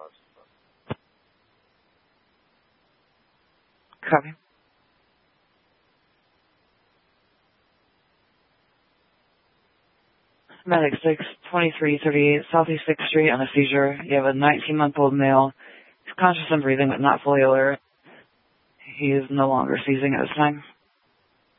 Copy. Medic 6, 2338 Southeast 6th Street on a seizure. You have a 19-month-old male. He's conscious and breathing, but not fully alert. He is no longer seizing at this time.